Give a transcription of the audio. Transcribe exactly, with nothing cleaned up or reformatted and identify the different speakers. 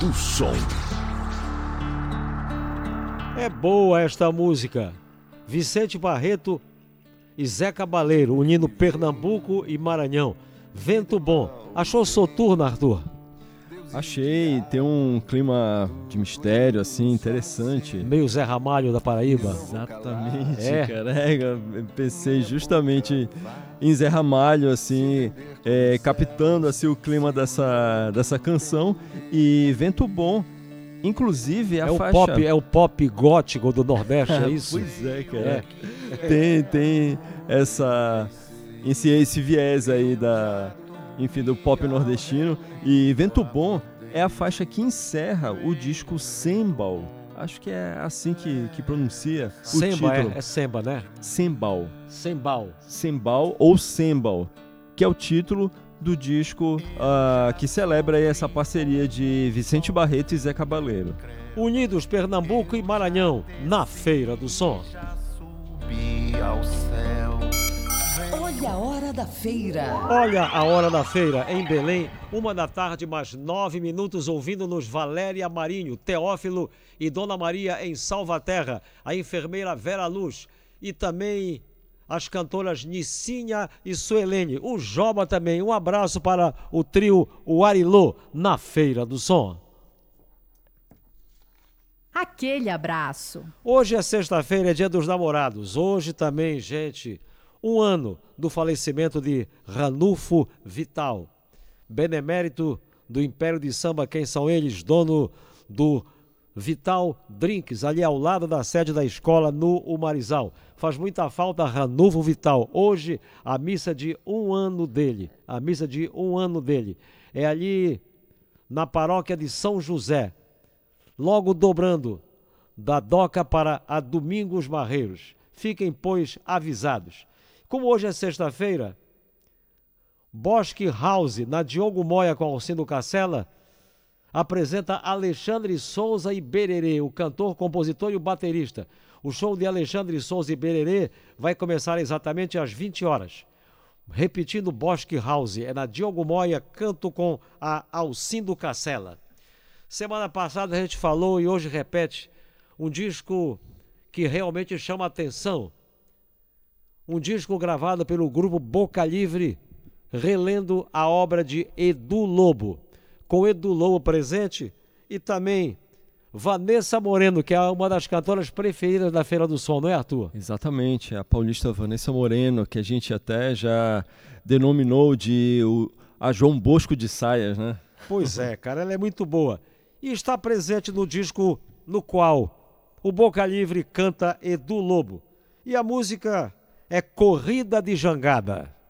Speaker 1: O som.
Speaker 2: É boa esta música. Vicente Barreto e Zé Cabaleiro, unindo Pernambuco e Maranhão. Vento bom. Achou soturno, Arthur?
Speaker 3: Achei, tem um clima de mistério, assim, interessante.
Speaker 2: Meio Zé Ramalho da Paraíba.
Speaker 3: Exatamente,
Speaker 2: É.
Speaker 3: cara. É, eu pensei justamente em Zé Ramalho, assim, é, captando assim, o clima dessa, dessa canção. E Vento Bom, inclusive, a
Speaker 2: É o
Speaker 3: faixa...
Speaker 2: pop, é o pop gótico do Nordeste, é isso?
Speaker 3: Pois é, cara. É. Tem, tem essa, esse, esse viés aí da... enfim, do pop nordestino. E Vento Bom é a faixa que encerra o disco Sembal. Acho que é assim que, que pronuncia o
Speaker 2: Semba,
Speaker 3: título.
Speaker 2: é, é Semba, né?
Speaker 3: Sembal.
Speaker 2: Sembal.
Speaker 3: Sembal ou Sembal, que é o título do disco uh, que celebra aí essa parceria de Vicente Barreto e Zé Cabaleiro.
Speaker 2: Unidos Pernambuco e Maranhão, na Feira do Som.
Speaker 4: Olha a hora da feira.
Speaker 2: Olha a hora da feira em Belém, uma da tarde, mais nove minutos, ouvindo-nos Valéria Marinho, Teófilo e Dona Maria em Salvaterra, a enfermeira Vera Luz e também as cantoras Nicinha e Suelene, o Joba também. Um abraço para o trio o Arilô, na Feira do Som.
Speaker 5: Aquele abraço.
Speaker 2: Hoje é sexta-feira, é dia dos namorados. Hoje também, gente... Um ano do falecimento de Ranulfo Vital, benemérito do Império de Samba. Quem são eles? Dono do Vital Drinks, ali ao lado da sede da escola no Umarizal. Faz muita falta Ranulfo Vital. Hoje, a missa de um ano dele. A missa de um ano dele. É ali na paróquia de São José, logo dobrando da Doca para a Domingos Marreiros. Fiquem, pois, avisados. Como hoje é sexta-feira, Bosque House, na Diogo Moya com Alcindo Cacela, apresenta Alexandre Souza e Bererê, o cantor, compositor e o baterista. O show de Alexandre Souza e Bererê vai começar exatamente às vinte horas. Repetindo, Bosque House, é na Diogo Moya, canto com a Alcindo Cacela. Semana passada a gente falou e hoje repete um disco que realmente chama a atenção. Um disco gravado pelo grupo Boca Livre, relendo a obra de Edu Lobo, com Edu Lobo presente e também Vanessa Moreno, que é uma das cantoras preferidas da Feira do Som, não é, Arthur?
Speaker 3: Exatamente, a paulista Vanessa Moreno, que a gente até já denominou de o, a João Bosco de Saias, né?
Speaker 2: Pois é, cara, ela é muito boa. E está presente no disco no qual o Boca Livre canta Edu Lobo. E a música é Corrida de Jangada.